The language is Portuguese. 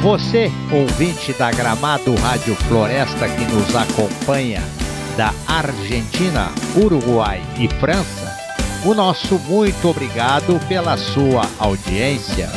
Você, ouvinte da Gramado Rádio Floresta que nos acompanha da Argentina, Uruguai e França, o nosso muito obrigado pela sua audiência.